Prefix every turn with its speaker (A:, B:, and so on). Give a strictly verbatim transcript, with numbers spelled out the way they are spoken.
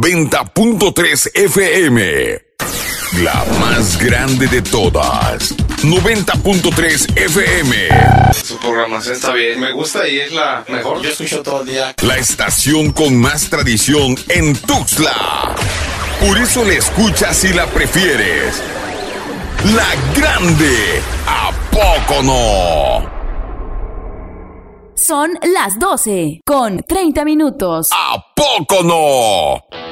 A: noventa punto tres F M. La más grande de todas. noventa punto tres F M.
B: Su programación está bien. Me gusta y es la mejor.
C: Yo escucho todo el día.
A: La estación con más tradición en Tuxtla. Por eso la escuchas y la prefieres. La grande. ¿A poco no?
D: Son las doce con treinta minutos.
A: ¿A poco no?